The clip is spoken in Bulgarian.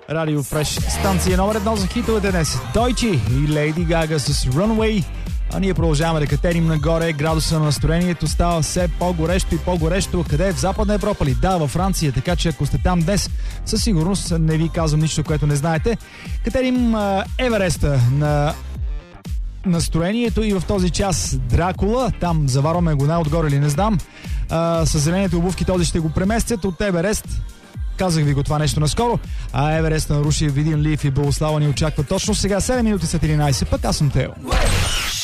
Радио Фреш, станция номер 1 за хитовете днес. Дойчи и Лейди Гага с Runaway. А ние продължаваме да катерим нагоре. Градуса на настроението става все по-горещо и по-горещо. Къде е? В Западна Европа ли? Да, във Франция. Така че ако сте там днес, със сигурност не ви казвам нищо, което не знаете. Катерим Евереста на настроението и в този час Дракула. Там заварваме го най-отгоре ли, не знам. С зелените обувки този ще го преместят от Еверест. Казах ви го това нещо наскоро. А Еверест наруши Видин Лив и Белослава ни очаква точно сега. 7 минути след 11. Пък аз съм Тео.